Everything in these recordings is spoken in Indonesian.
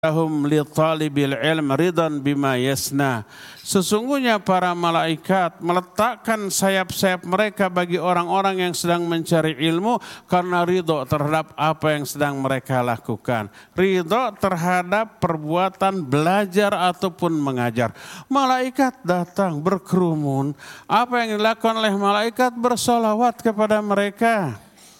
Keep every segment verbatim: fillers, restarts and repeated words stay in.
lahum li talibil ilm ridan bima yasna. Sesungguhnya para malaikat meletakkan sayap-sayap mereka bagi orang-orang yang sedang mencari ilmu karena ridho terhadap apa yang sedang mereka lakukan. Ridho terhadap perbuatan belajar ataupun mengajar. Malaikat datang berkerumun. Apa yang dilakukan oleh malaikat? Bersolawat kepada mereka.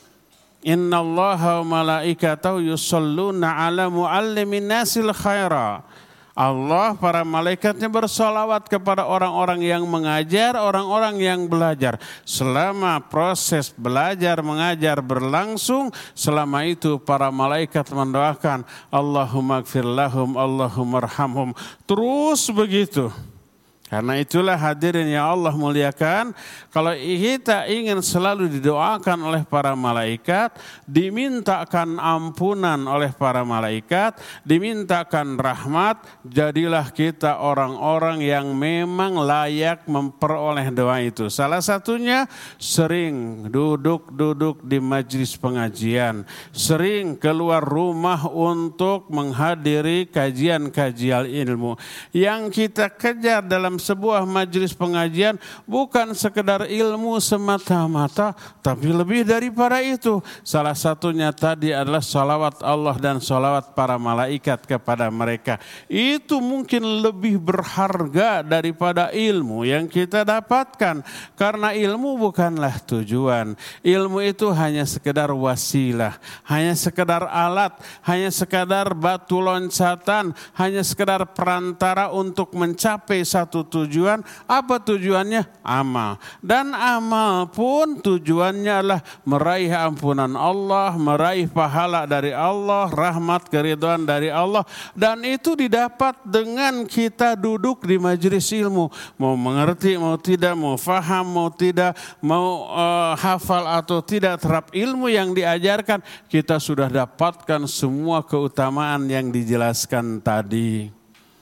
Inna allaha wa malaikatahu yusalluna ala muallimin nasil khaira. Allah para malaikatnya bersolawat kepada orang-orang yang mengajar, orang-orang yang belajar. Selama proses belajar mengajar berlangsung, selama itu para malaikat mendoakan Allahumma gfir lahum, Allahumma arhamhum. Terus begitu. Karena itulah hadirin yang Allah muliakan, kalau kita ingin selalu didoakan oleh para malaikat, dimintakan ampunan oleh para malaikat, dimintakan rahmat, jadilah kita orang-orang yang memang layak memperoleh doa itu. Salah satunya sering duduk-duduk di majelis pengajian, sering keluar rumah untuk menghadiri kajian-kajian ilmu. Yang kita kejar dalam sebuah majelis pengajian bukan sekedar ilmu semata-mata, tapi lebih daripada itu. Salah satunya tadi adalah salawat Allah dan salawat para malaikat kepada mereka. Itu mungkin lebih berharga daripada ilmu yang kita dapatkan. Karena ilmu bukanlah tujuan. Ilmu itu hanya sekedar wasilah, hanya sekedar alat, hanya sekedar batu loncatan, hanya sekedar perantara untuk mencapai satu tujuan. Apa tujuannya? Amal. Dan amal pun tujuannya adalah meraih ampunan Allah, meraih pahala dari Allah, rahmat keridhaan dari Allah. Dan itu didapat dengan kita duduk di majelis ilmu. Mau mengerti, mau tidak, mau faham, mau tidak, mau uh, hafal atau tidak terhadap ilmu yang diajarkan, kita sudah dapatkan semua keutamaan yang dijelaskan tadi.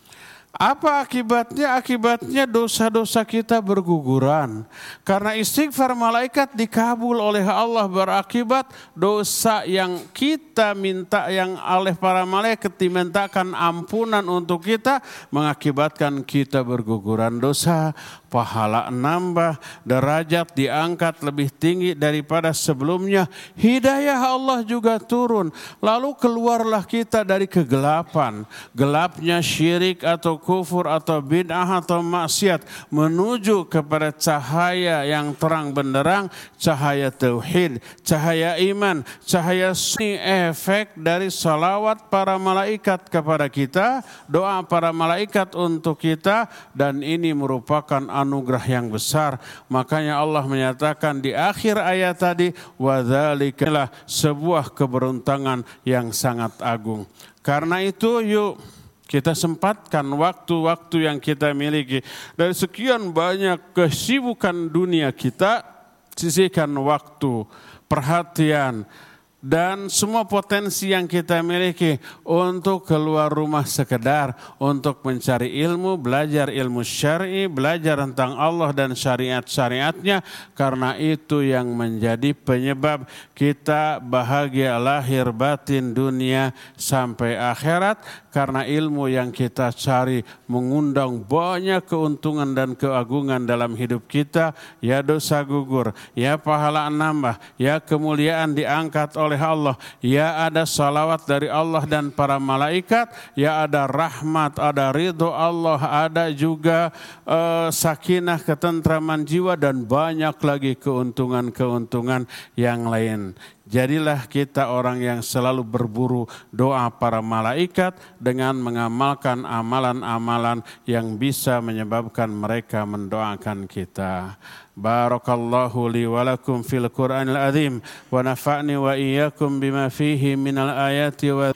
Apa akibatnya? Akibatnya dosa-dosa kita berguguran. Karena istighfar malaikat dikabul oleh Allah, berakibat dosa yang kita minta, yang oleh para malaikat dimintakan ampunan untuk kita, mengakibatkan kita berguguran dosa, pahala nambah, derajat diangkat lebih tinggi daripada sebelumnya. Hidayah Allah juga turun. Lalu keluarlah kita dari kegelapan, gelapnya syirik atau kufur atau bid'ah atau maksiat, menuju kepada cahaya yang terang benderang, cahaya tauhid, cahaya iman, cahaya sunni. Efek dari salawat para malaikat kepada kita, doa para malaikat untuk kita, dan ini merupakan anugerah yang besar. Makanya Allah menyatakan di akhir ayat tadi, wa dzalika sebuah keberuntungan yang sangat agung. Karena itu yuk kita sempatkan waktu-waktu yang kita miliki. Dari sekian banyak kesibukan dunia kita, sisihkan waktu, perhatian, dan semua potensi yang kita miliki untuk keluar rumah sekedar untuk mencari ilmu, belajar ilmu syar'i, belajar tentang Allah dan syariat-syariatnya. Karena itu yang menjadi penyebab kita bahagia lahir batin dunia sampai akhirat. Karena ilmu yang kita cari mengundang banyak keuntungan dan keagungan dalam hidup kita. Ya dosa gugur, ya pahala nambah, ya kemuliaan diangkat oleh oleh Allah, ya ada salawat dari Allah dan para malaikat, ya ada rahmat, ada ridho Allah, ada juga uh, sakinah, ketentraman jiwa, dan banyak lagi keuntungan-keuntungan yang lain. Jadilah kita orang yang selalu berburu doa para malaikat dengan mengamalkan amalan-amalan yang bisa menyebabkan mereka mendoakan kita. Barakallahu li wa lakum fil Qur'anil azim wa nafa'ni wa iyyakum bima fihi minal ayati wa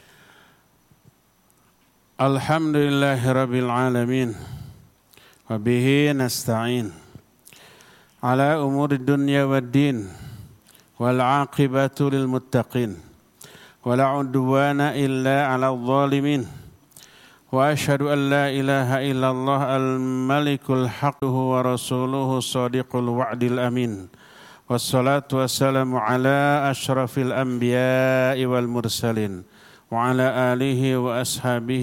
alhamdulillahi rabbil alamin wa bihi nasta'in ala umuri dunya wad din wal aqibatu lil muttaqin wa la udwana illa 'alal zalimin. وأشهد أن لا إله إلا الله الملك الحق ورسوله الصادق الوعد الأمين والصلاة والسلام على أشرف الأنبياء والمرسلين وعلى آله وأصحابه